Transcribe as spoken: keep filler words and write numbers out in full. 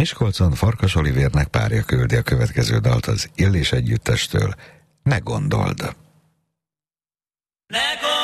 Miskolcon Farkas Olivérnek párja küldi a következő dalt az Illés együttestől. Ne gondold! Ne gondold!